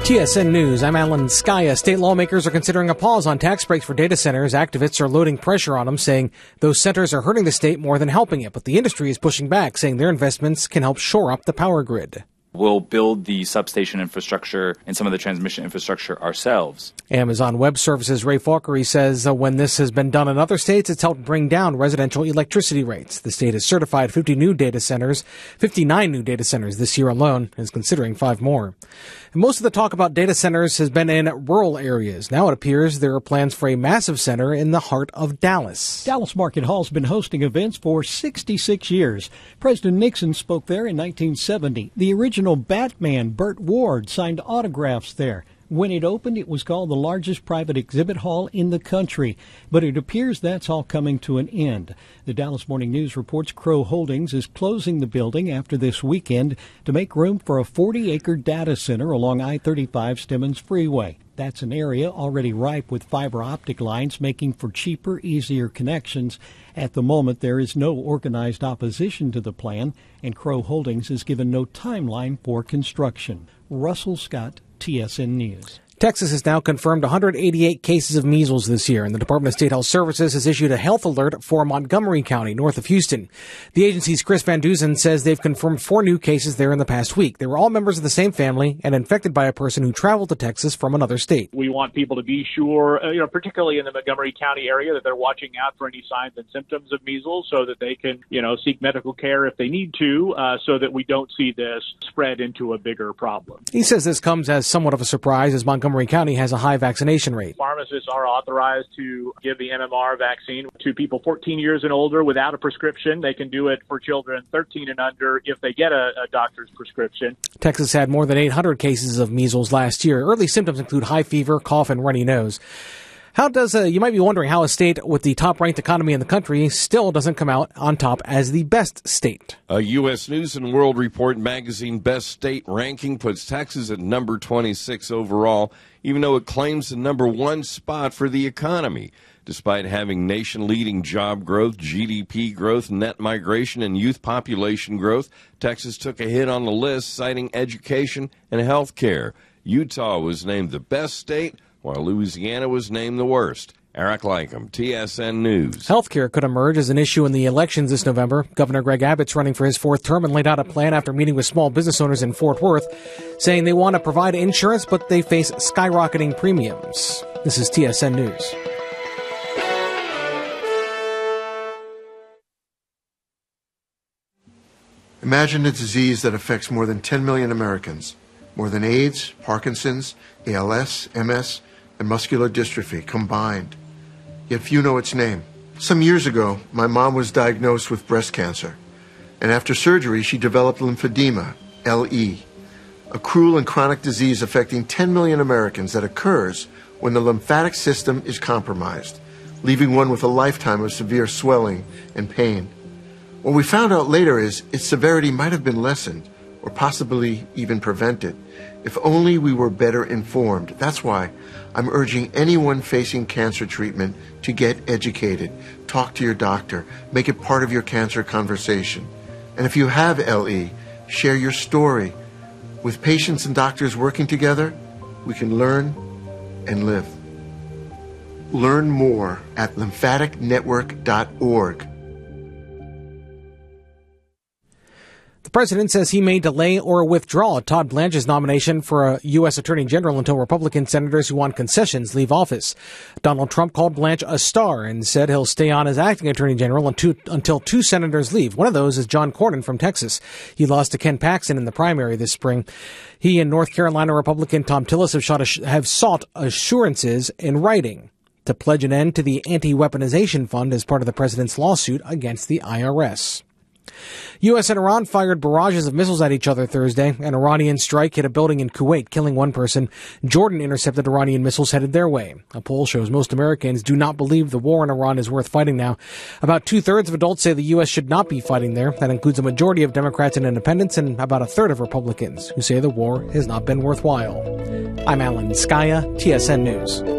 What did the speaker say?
TSN News, I'm Alan Skaya. State lawmakers are considering a pause on tax breaks for data centers. Activists are loading pressure on them, saying those centers are hurting the state more than helping it. But the industry is pushing back, saying their investments can help shore up the power grid. We'll build the substation infrastructure and some of the transmission infrastructure ourselves. Amazon Web Services Ray Falkery says when this has been done in other states, it's helped bring down residential electricity rates. The state has certified 59 new data centers this year alone, and is considering 5 more. And most of the talk about data centers has been in rural areas. Now it appears there are plans for a massive center in the heart of Dallas. Dallas Market Hall has been hosting events for 66 years. President Nixon spoke there in 1970. The original Batman, Burt Ward, signed autographs there. When it opened, it was called the largest private exhibit hall in the country. But it appears that's all coming to an end. The Dallas Morning News reports Crow Holdings is closing the building after this weekend to make room for a 40-acre data center along I-35 Stemmons Freeway. That's an area already ripe with fiber optic lines, making for cheaper, easier connections. At the moment, there is no organized opposition to the plan, and Crow Holdings has given no timeline for construction. Russell Scott, TSN News. Texas has now confirmed 188 cases of measles this year, and the Department of State Health Services has issued a health alert for Montgomery County, north of Houston. The agency's Chris Van Dusen says they've confirmed 4 new cases there in the past week. They were all members of the same family and infected by a person who traveled to Texas from another state. We want people to be sure, particularly in the Montgomery County area, that they're watching out for any signs and symptoms of measles so that they can, seek medical care if they need to, so that we don't see this spread into a bigger problem. He says this comes as somewhat of a surprise as Montgomery County has a high vaccination rate. Pharmacists are authorized to give the MMR vaccine to people 14 years and older without a prescription. They can do it for children 13 and under if they get a doctor's prescription. Texas had more than 800 cases of measles last year. Early symptoms include high fever, cough, and runny nose. You might be wondering how a state with the top-ranked economy in the country still doesn't come out on top as the best state. A U.S. News & World Report magazine best state ranking puts Texas at number 26 overall, even though it claims the number 1 spot for the economy. Despite having nation-leading job growth, GDP growth, net migration, and youth population growth, Texas took a hit on the list, citing education and health care. Utah was named the best state, while Louisiana was named the worst. Eric Lycum, TSN News. Healthcare could emerge as an issue in the elections this November. Governor Greg Abbott's running for his 4th term and laid out a plan after meeting with small business owners in Fort Worth, saying they want to provide insurance, but they face skyrocketing premiums. This is TSN News. Imagine a disease that affects more than 10 million Americans, more than AIDS, Parkinson's, ALS, MS, and muscular dystrophy combined. Yet few know its name. Some years ago, my mom was diagnosed with breast cancer, and after surgery, she developed lymphedema, LE, a cruel and chronic disease affecting 10 million Americans that occurs when the lymphatic system is compromised, leaving one with a lifetime of severe swelling and pain. What we found out later is its severity might have been lessened, or possibly even prevented, if only we were better informed. That's why I'm urging anyone facing cancer treatment to get educated. Talk to your doctor. Make it part of your cancer conversation. And if you have LE, share your story. With patients and doctors working together, we can learn and live. Learn more at lymphaticnetwork.org. The president says he may delay or withdraw Todd Blanche's nomination for a U.S. Attorney General until Republican senators who want concessions leave office. Donald Trump called Blanche a star and said he'll stay on as acting Attorney General until 2 senators leave. One of those is John Cornyn from Texas. He lost to Ken Paxton in the primary this spring. He and North Carolina Republican Tom Tillis have sought assurances in writing to pledge an end to the anti-weaponization fund as part of the president's lawsuit against the IRS. U.S. and Iran fired barrages of missiles at each other Thursday. An Iranian strike hit a building in Kuwait, killing 1 person. Jordan intercepted Iranian missiles headed their way. A poll shows most Americans do not believe the war in Iran is worth fighting now. About 2/3 of adults say the U.S. should not be fighting there. That includes a majority of Democrats and independents and about 1/3 of Republicans who say the war has not been worthwhile. I'm Alan Skaya, TSN News.